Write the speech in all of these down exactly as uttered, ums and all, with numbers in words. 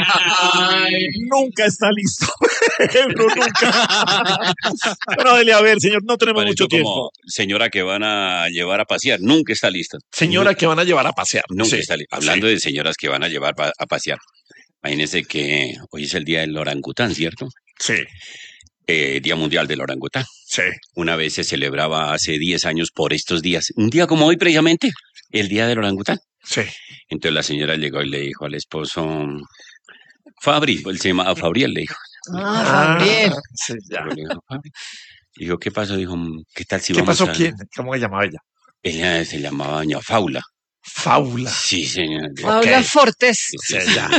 Nunca está listo. Pedro, nunca. Bueno, Delia, a ver, señor, no tenemos Pareció mucho tiempo. como señora que van a llevar a pasear, nunca está lista. Señora que van a llevar a pasear. Nunca Sí, está lista. Hablando sí. de señoras que van a llevar pa- a pasear, imagínense que hoy es el día del orangután, ¿cierto? Sí, Eh, Día Mundial del Orangután. sí. Una vez se celebraba hace diez años por estos días, un día como hoy precisamente, el Día del Orangután. Sí. Entonces la señora llegó y le dijo al esposo, Fabri, él se llamaba Fabriel, le dijo. Ah, Gabriel. Sí, ya. Le dijo, Fabri. Dijo, ¿qué pasó? Dijo, ¿qué tal si ¿Qué vamos pasó? a...? ¿Quién? ¿Cómo se llamaba ella? Ella se llamaba Doña Faula. Faula. Sí, señor. Habla Ok. Fortes. Sí, Sí, ya.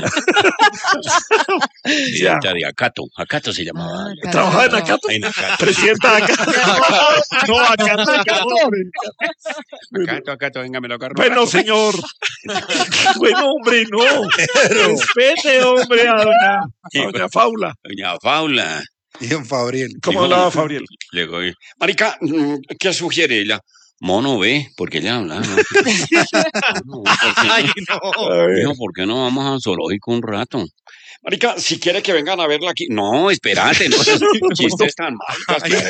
Presidenta de Acato. Acato se llamaba. Ah, ¿Trabaja en carajo. Acato? En Acato. Presidenta de Acato. No, Acato, Acato, hombre. Acato, Acato, venga, me lo agarro. Bueno, señor. Bueno, hombre, no. Respete, hombre, a doña, a doña Faula. Doña Faula. Y don Fabriel. ¿Cómo Dijo, hablaba Fabriel? Llegó y, marica, mm, ¿qué sugiere ella? Mono, ve, porque ella hablaba. ¿No? No, ¿por qué Ay, no? no. Dijo, ¿por qué no vamos al zoológico un rato? Marica, si quiere que vengan a verla aquí. No, espérate, no seas chistes tan malos.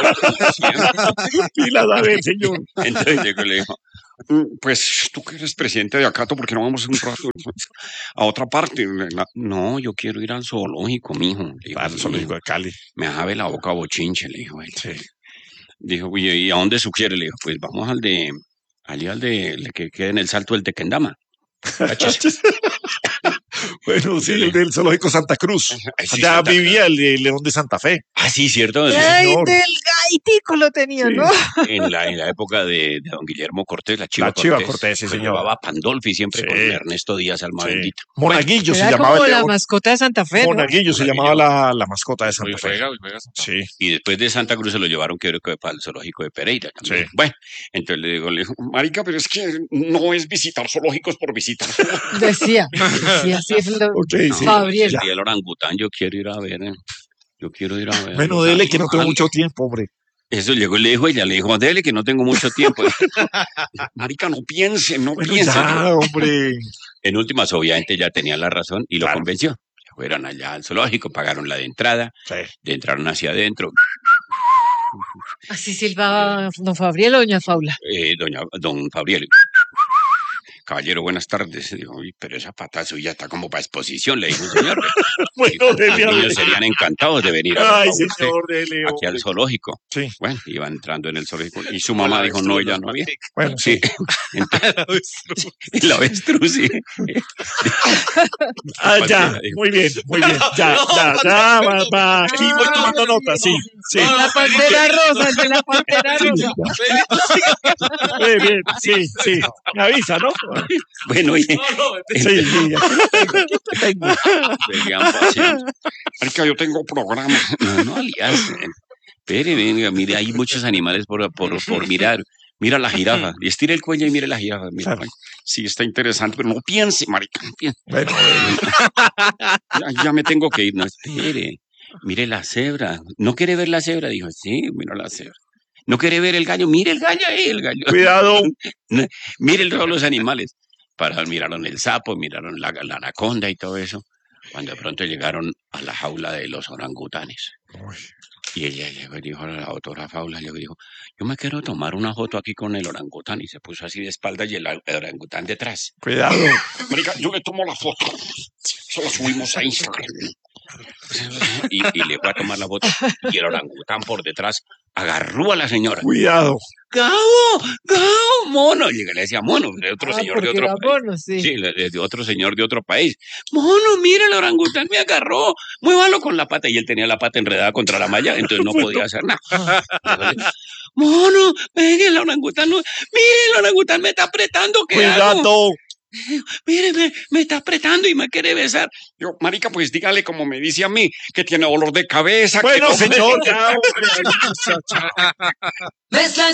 Pilas, a ver, señor. Entonces llegó y le dijo, "Mm, pues tú que eres presidente de Acato, ¿por qué no vamos un rato a otra parte? La- no, yo quiero ir al zoológico, mijo. Le dijo, Al zoológico de Cali. me jabe la boca bochinche, le dijo él. Sí. Dijo, oye, ¿y a dónde sugiere? Le dijo, pues vamos al de, allí al de, el que queda en el Salto del Tequendama. Cáchese. Bueno, sí, el del zoológico Santa Cruz. Ay, sí, Allá Santa- vivía el de León de Santa Fe. Ah, sí, cierto. Sí, Ay, señor. del gaitico lo tenía, Sí. ¿no? En la, en la época de, de don Guillermo Cortés, la Chiva La Chiva Cortés. Cortés, sí, que señor. Llevaba a Pandolfi siempre Sí. con Ernesto Díaz Almadendito. Monaguillo se Era llamaba como el la león. mascota de Santa Fe, ¿no? Monaguillo se Monaguillo. llamaba la, la mascota de Santa Fe. Sí. Y después de Santa Cruz se lo llevaron, creo que para el zoológico de Pereira también. Sí. Bueno, entonces le digo, le digo, marica, pero es que no es visitar zoológicos por visitar. Decía, decía así es lo... Ok, sí. Fabriel. El día del orangután yo quiero ir a ver. eh. Yo quiero ir a ver. Bueno, los dele que no tengo animales. mucho tiempo, hombre. Eso llegó y le dijo ella, le dijo, dele que no tengo mucho tiempo. Marica, no piense, no Bueno, piense. ya, hombre. En últimas, obviamente, ya tenía la razón y lo Claro. convenció. Fueron allá al zoológico, pagaron la de entrada, Sí. de entraron hacia adentro. Así silbaba don Fabriel o doña Faula. Eh, doña, don Fabriel. Caballero, buenas tardes. Dijo, "Uy, pero esa pata suya está como para exposición", le dijo un señor. Bueno, Los dele a niños ver. serían encantados de venir a Ay, usted señor, dele, aquí al hombre. zoológico. Sí. Bueno, iba entrando en el zoológico y su mamá dijo, no, ella no había. Bueno, Sí. sí. Y la avestruz, sí. Ah, ya. Muy bien, muy bien. Ya, ya, ya. Va, va. Aquí voy tomando nota, sí. Sí. La pantera rosa, el de la pantera rosa. Bien, bien. Sí, sí. Me avisa, ¿no? Bueno, oye, Sí, sí. Aquí lo tengo. venían paseando. Marica, yo tengo programa. No, no, alias. Espere, venga, mire, hay muchos animales por, por, por mirar. Mira la jirafa. Y estira el cuello y mire la jirafa. Mira, Claro. sí, está interesante, pero no piense, marica, no piense. Bueno, Ya, ya me tengo que ir. No, espere. Mire la cebra. ¿No quiere ver la cebra? Dijo, sí, mira la cebra. ¿No quiere ver el gallo? Mire el gallo ahí, el gallo. cuidado. Miren todos los animales. Para, miraron el sapo, miraron la, la anaconda y todo eso. Cuando de pronto llegaron a la jaula de los orangutanes. Y ella llegó y dijo a la doctora Faula, le dijo, yo me quiero tomar una foto aquí con el orangután. Y se puso así de espaldas y el, el orangután detrás. Cuidado. Marica, yo le tomo la foto. Se la subimos a Instagram. Y, y le fue a tomar la foto. Y el orangután por detrás agarró a la señora. Cuidado. ¡Gabo! ¡Gabo! ¡Mono! Y le decía mono, de otro Ah, señor de porque otro era país. mono, sí. Sí, le- de otro señor de otro país. Mono, mira, el orangután me agarró. Muévalo con la pata. Y él tenía la pata enredada contra la malla, entonces no podía hacer nada. Mono, venga, el orangután. no- Mire, el orangután me está apretando. ¿Qué hago? Cuidado. Mire, me, me está apretando y me quiere besar. Yo, marica, pues dígale como me dice a mí, que tiene dolor de cabeza. que Bueno, no- señor, ya, hombre. Mezcla